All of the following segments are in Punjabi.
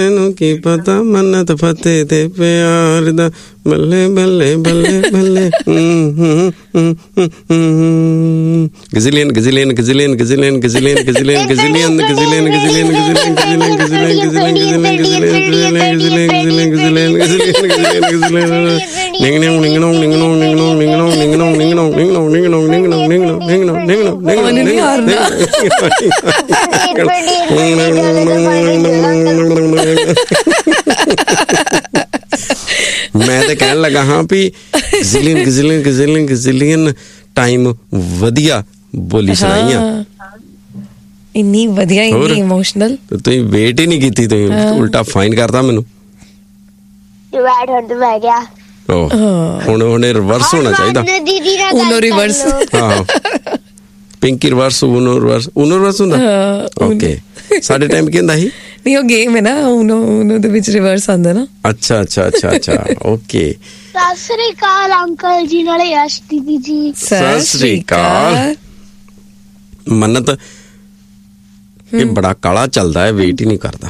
ਮੈਨੂੰ ਕੀ ਪਤਾ ਮੰਨਤ ਫਤਿਹ ਤੇ ਪਿਆਰ ਦਾ ਬੱਲੇ ਬੱਲੇ ਬੱਲੇ ਬੱਲੇ ਗਜ਼ਲੀਨ ਗਜ਼ਲੀਨ ਗਜ਼ਲੀਨ ਗਜ਼ਲੀਨ ਗਜ਼ਲੀਨ ਗਜ਼ਲੀਨ ਗਜ਼ਲੀਨ ਗਜ਼ਲੀਨ ਗਜ਼ਲੀਨ ਗਜ਼ਲੀਨ ਗਜ਼ਲੀਨ ਗਜ਼ਲੀਨ ਗਜ਼ਲੀਨ ਗਜ਼ਲੀਨ ਗਜ਼ਲੀਨ ਗਜ਼ਲੀਨ ਨਿੰਗਣੋਂ ਨਿੰਗਣੋਂ ਨਿੰਗਣੋਂ ਨਿੰਗਣੋਂ ਨਿੰਗਣੋਂ ਨਿੰਗਣੋਂ ਨਿੰਗਣੋਂ ਨਿੰਗਣੋਂ ਨਿੰਗਣੋਂ ਨਿੰਗਣੋਂ ਨਿੰਗਣੋਂ ਨਿੰਗਣੋਂ ਨਿੰਗਣੋਂ ਨਹੀਂ ਹਾਰਨਾ। ਮੈਂ ਤੇ ਕਹਿਣ ਲੱਗਾ ਹਾਂ ਵੀ ਗਜ਼ਲੀਨ ਗਜ਼ਲੀਨ ਗਜ਼ਲੀਨ ਗਜ਼ਲੀਨ ਟਾਈਮ ਵਧੀਆ ਬੋਲੀ ਸੁਣਾਈਆਂ, ਇੰਨੀ ਵਧੀਆ, ਇੰਨੀ ਇਮੋਸ਼ਨਲ। ਤੁਸੀਂ ਵੇਟ ਹੀ ਨਹੀਂ ਕੀਤੀ, ਤੁਸੀਂ ਉਲਟਾ ਫਾਈਨ ਕਰਤਾ ਮੈਨੂੰ। ਹੁਣ ਰਿਵਰਸ ਹੋਣਾ ਚਾਹੀਦਾ। ਪਿੰਕੀ ਰਿਵਰਸ, ਊਨੋ ਰਿਵਰਸ ਹੁੰਦਾ। ਓਕੇ, ਸਾਡੇ ਟਾਈਮ ਕੀ ਹੁੰਦਾ ਸੀ? ਨਹੀਂ, ਉਹ ਗੇਮ ਹੈ ਨਾ, ਊਨੋ ਦੇ ਵਿੱਚ ਰਿਵਰਸ ਆਉਂਦਾ ਨਾ। ਅੱਛਾ ਅੱਛਾ ਅੱਛਾ ਅੱਛਾ, ਓਕੇ। ਸਤਿ ਸ੍ਰੀ ਅਕਾਲ ਅੰਕਲ ਜੀ, ਨਾਲੇ ਯਸ਼ ਦੀਦੀ ਜੀ। ਸਤਿ ਸ੍ਰੀ ਅਕਾਲ। ਮੰਨਤ, ਇਹ ਬੜਾ ਕਾਲਾ ਚੱਲਦਾ ਹੈ, ਵੇਟ ਹੀ ਨਹੀਂ ਕਰਦਾ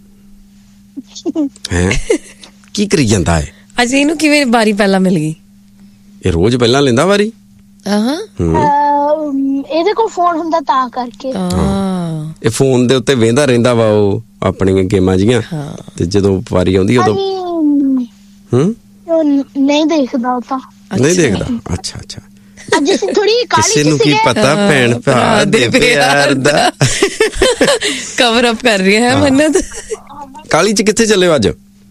ਹੈ। ਕੀ ਕਰੀ ਜਾਂਦਾ ਹੈ? ਅੱਜ ਇਹਨੂੰ ਕਿਵੇਂ ਵਾਰੀ ਪਹਿਲਾਂ ਮਿਲ ਗਈ? ਇਹ ਰੋਜ਼ ਪਹਿਲਾਂ ਲੈਂਦਾ ਵਾਰੀ। ਇਹਦੇ ਕੋਲ ਫੋਨ ਹੁੰਦਾ ਤਾਂ ਕਰਕੇ। ਇਹ ਫੋਨ ਦੇ ਉੱਤੇ ਵੇਂਦਾ ਰਹਿੰਦਾ ਵਾ, ਉਹ ਆਪਣੀਆਂ ਗੇਮਾਂ ਜੀਆਂ, ਤੇ ਜਦੋਂ ਵਾਰੀ ਆਉਂਦੀ ਉਦੋਂ ਨਹੀਂ ਦੇਖਦਾ। ਉਹ ਤਾਂ ਨਹੀਂ ਦੇਖਦਾ। ਅੱਛਾ ਅੱਛਾ, ਅੱਜ ਅਸੀਂ ਥੋੜੀ ਕਾਲੀ ਕਿਸੇ ਨੂੰ ਕੀ ਪਤਾ ਭੈਣ ਭਰਾ ਦੇ ਪਿਆਰ ਦਾ। ਕਵਰ ਅਪ ਕਰ ਰਹੀ ਹੈ ਮੰਨਤ। ਕਾਲੀ ਚ ਕਿੱਥੇ ਚੱਲੇ ਅੱਜ?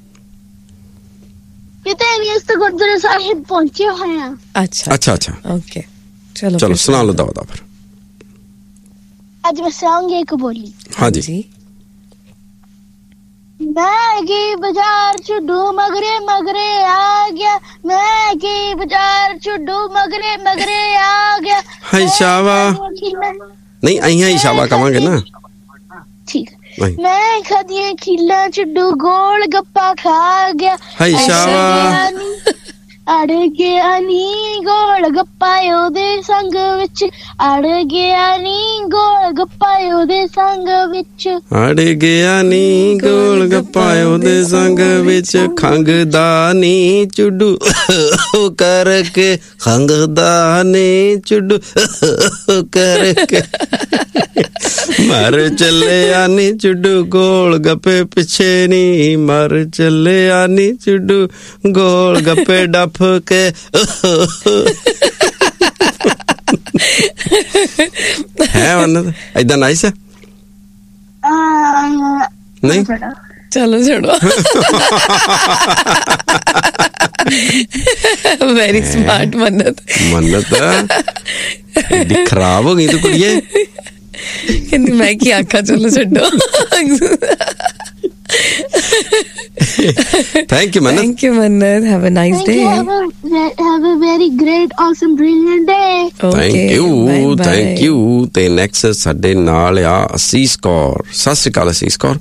ਕਿਤੇ ਨਹੀਂ, ਇਸ ਤੋਂ ਗੁਰਦੁਆਰਾ ਸਾਹਿਬ ਪਹੁੰਚੇ ਹੋਏ ਆ। ਅੱਛਾ ਅੱਛਾ ਅੱਛਾ, ਓਕੇ, ਚਲੋ ਚਲੋ ਸੁਣਾ ਲਓ ਦਾ ਫਿਰ। ਅੱਜ ਮੈਂ ਸੁਣਾਉਂਗੀ ਇੱਕ ਬੋਲੀ। ਹਾਂਜੀ। ਮੈਂ ਕੀ ਬਾਜ਼ਾਰ ਚੁੱਡੂ ਮਗਰੇ ਮਗਰੇ ਆ ਗਿਆ, ਮੈਂ ਕੀ ਬਾਜ਼ਾਰ ਚੁੱਡੂ ਮਗਰੇ ਮਗਰੇ ਆ ਗਿਆ। ਹਾਏ ਸ਼ਾਵਾ, ਨਹੀਂ ਅਈਆਂ ਹੀ ਸ਼ਾਵਾ ਕਵਾਂਗੇ ਨਾ। ਠੀਕ। ਮੈਂ ਖਾਦੀਆਂ ਖਿੱਲਾਂ ਚੁੱਡੂ ਗੋਲ ਗੱਪਾ ਖਾ ਗਿਆ। ਹਾਏ ਸ਼ਾਵਾ, ਅੜ ਗਿਆ ਨੀ ਗੋਲ ਗੱਪਾ ਉਹਦੇ ਸੰਗ ਵਿੱਚ, ਅੜ ਗਿਆ ਨੀ ਗੋਲ ਗੱਪਾ ਉਹਦੇ ਸੰਗ ਵਿੱਚ, ਅੜ ਗਿਆ ਨੀ ਗੋਲ ਗੱਪਾ ਉਹਦੇ ਸੰਗ ਵਿੱਚ, ਖੰਗਦਾ ਨੀ ਚੁੱਡੂ ਕਰਕੇ, ਖੰਗਦਾ ਨੀ ਚੁੱਡੂ ਕਰਕੇ, ਮਰ ਚੱਲਿਆ ਨੀ ਚੁੱਡੂ ਗੋਲ ਗੱਪੇ ਪਿੱਛੇ ਨੀ, ਮਰ ਚੱਲਿਆ ਨੀ ਚੁੱਡੂ ਗੋਲ ਗੱਪੇ ਡੱਫ ਕੇ। ਹੈ ਮੰਨਤ ਏਦਾਂ ਨਾਈਸ ਹੈ? ਨਹੀਂ, ਚਲੋ ਛੱਡੋ। ਵੈਰੀ ਸਮਾਰਟ ਮੰਨਤ। ਮੰਨਤ ਏਡੀ ਖਰਾਬ ਹੋ ਗਈ ਤੂੰ ਕੁੜੀਏ। ਕਹਿੰਦੀ ਮੈਂ ਕੀ ਆਖਾਂ, ਚਲੋ ਛੱਡੋ। Thank you, Manat. Thank you, Manat. Have a nice day. Have a very great, awesome, brilliant day. Thank you. Bye-bye. Thank you. ਤੇ next ਸਾਡੇ ਨਾਲ ਆ ਅਸੀਸ ਕੌਰ। ਸਤਿ ਸ਼੍ਰੀ ਅਕਾਲ ਅਸੀਸ ਕੌਰ।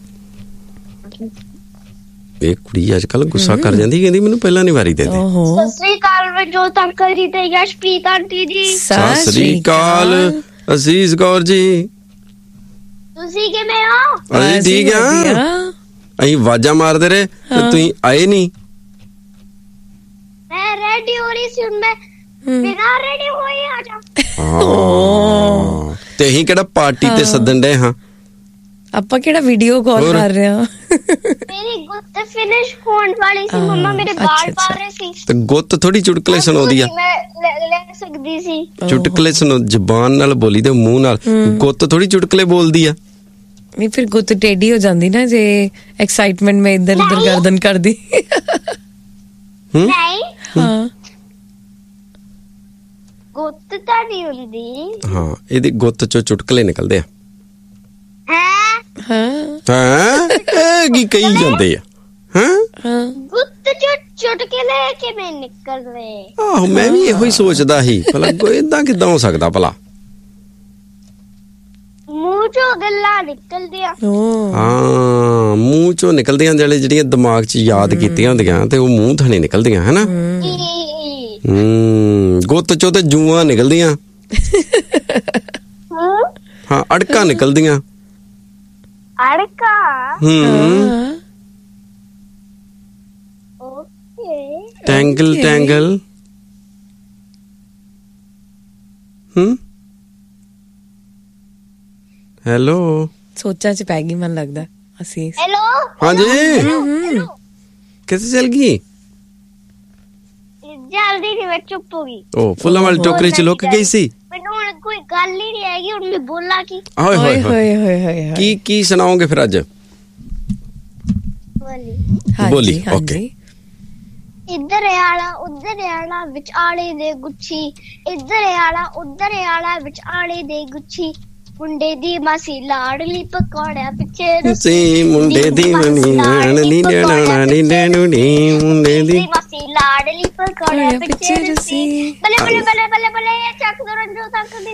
ਇਹ ਕੁੜੀ ਅੱਜ ਕੱਲ ਗੁੱਸਾ ਕਰ ਜਾਂਦੀ, ਕਹਿੰਦੀ ਮੈਨੂੰ ਪਹਿਲਾਂ ਨਹੀਂ ਵਾਰੀ ਦੇ ਦੇ। ਸਤਿ ਸ਼੍ਰੀ ਅਕਾਲ ਮਨਜੋਤ ਅੰਕਲ ਜੀ ਤੇ ਯਸ਼ਪ੍ਰੀਤ ਆਂਟੀ ਜੀ। ਸਤਿ ਸ਼੍ਰੀ ਅਕਾਲ ਅਸੀਸ ਕੌਰ ਜੀ। ਤੁਸੀਂ ਕਿਵੇਂ ਹੋ? ਅਸੀਂ ਠੀਕ ਆ। ਅਸੀਂ ਆਵਾਜ਼ਾਂ ਮਾਰਦੇ ਰਹੇ ਤੇ ਤੁਸੀਂ ਆਏ ਨਹੀਂ। ਮੈਂ ਰੈਡੀ ਹੋ ਰਹੀ ਸੀ, ਹੁਣ ਮੈਂ ਬਿਨਾਂ ਰੈਡੀ ਹੋਈ ਆ ਜਾ। ਤੇ ਅਸੀਂ ਕਿਹੜਾ ਪਾਰਟੀ ਤੇ ਸੱਦਣ ਡਏ ਹਾਂ? ਆਪਾਂ ਕਿਹੜਾ ਵੀਡੀਓ ਕਾਲ ਕਰ ਰਹੇ ਹਾਂ? ਮੇਰੀ ਗੁੱਤ ਫਿਨਿਸ਼ ਹੋਣ ਵਾਲੀ ਸੀ, ਮੰਮਾ ਮੇਰੇ ਬਾਲ ਪਾ ਰਹੇ ਸੀ। ਤੇ ਗੁੱਤ ਥੋੜੀ ਚੁਟਕਲੇ ਸੁਣਾਉਂਦੀ ਆ। ਮੈਂ ਲੈ ਸਕਦੀ ਸੀ। ਚੁਟਕਲੇ ਸੁਣੋ, ਜ਼ਬਾਨ ਨਾਲ ਬੋਲੀ ਤੇ ਮੂੰਹ ਨਾਲ। ਗੁੱਤ ਥੋੜੀ ਚੁਟਕਲੇ ਬੋਲਦੀ ਆ। ਨਹੀਂ, ਫਿਰ ਗੁੱਤ ਟੇਢੀ ਹੋ ਜਾਂਦੀ ਨਾ ਜੇ ਐਕਸਾਈਟਮੈਂਟ में इधर उधर गर्दन कर दी। ਨਹੀਂ, ਹਾਂ, ਗੁੱਤ ਤਾਂ ਨਹੀਂ ਹੁੰਦੀ। ਹਾਂ, ਇਹਦੀ ਗੁੱਤ ਚੋਂ ਚੁਟਕਲੇ ਨਿਕਲਦੇ ਆ। ਹਾਂ, ਇਹ ਕੀ ਕਹੀ ਜਾਂਦੇ ਆ? ਹਾਂ, ਗੁੱਤ ਚੋਂ ਚੁਟਕਲੇ ਕਿਵੇਂ ਨਿਕਲਦੇ? ਆਹੋ, ਮੈਂ ਵੀ ਇਹੋ ਹੀ ਸੋਚਦਾ ਸੀ, ਭਲਾ ਏਦਾਂ ਕਿੱਦਾਂ ਹੋ ਸਕਦਾ ਭਲਾ? ਮੂੰਹ ਚੋਂ ਗੱਲਾਂ ਨਿਕਲਦੀਆਂ। ਹਾਂ, ਮੂੰਹ ਚੋਂ ਨਿਕਲਦੀਆਂ, ਜਿਹੜੀਆਂ ਦਿਮਾਗ 'ਚ ਯਾਦ ਕੀਤੀਆਂ ਹੁੰਦੀਆਂ ਤੇ ਉਹ ਮੂੰਹ ਥਾਣੀ ਨਿਕਲਦੀਆਂ, ਹੈ ਨਾ? ਗੁੱਤ ਚੋਂ ਤੇ ਜੂਆਂ ਨਿਕਲਦੀਆਂ। ਹਾਂ, ਅੜਕਾਂ ਨਿਕਲਦੀਆਂ। ਅੜਕਾ? ਟਵਿੰਕਲ ਟੈਂਗਲ ਹੈਲੋ ਸੋਚਾਂ ਚ ਪੈ ਗਈ ਮਨ ਲੱਗਦਾ ਅਸੀਂ ਹੈਲੋ ਹਾਂਜੀ ਕਿੱਥੇ ਚਲ ਗਈ ਜਲਦੀ ਨਹੀਂ ਮੈਂ ਚੁੱਪ ਹੋ ਗਈ ਉਹ ਫੁੱਲਾਂ ਵਾਲੀ ਟੋਕਰੀ ਚ ਲੁਕ ਗਈ ਸੀ ਮੈਨੂੰ ਹੁਣ ਕੋਈ ਗੱਲ ਹੀ ਨਹੀਂ ਹੈਗੀ ਹੁਣ ਮੈਂ ਬੋਲਾਂ ਕੀ ਓਏ ਹੋਏ ਹੋਏ ਕੀ ਸੁਣਾਓਗੇ ਫਿਰ ਅੱਜ ਬੋਲੀ ਓਕੇ ਇੱਧਰ ਆਲਾ ਉੱਧਰ ਆਲਾ ਵਿਚਾਲੇ ਦੇ ਗੁੱਛੀ ਇੱਧਰ ਆਲਾ ਉੱਧਰ ਆਲਾ ਵਿਚਾਲੇ ਦੇ ਗੁੱਛੀ ਮੁੰਡੇ ਦੀ ਮਾਸੀ ਲਾੜਲੀ ਪਕੌੜਿਆ ਪਿੱਛੇ ਰਸੀ ਮੁੰਡੇ ਦੀ ਮਨੀ ਲਾੜਲੀ ਡਾਣਾ ਨੀ ਮੁੰਡੇ ਦੀ ਮਾਸੀ ਲਾੜਲੀ ਪਕੌੜਿਆ ਪਿੱਛੇ ਰਸੀ ਬੱਲੇ ਬੱਲੇ ਬੱਲੇ ਬੱਲੇ ਬੱਲੇ ਚੱਕ ਦੋ ਰੰਜੋ ਤੱਕ ਦੀ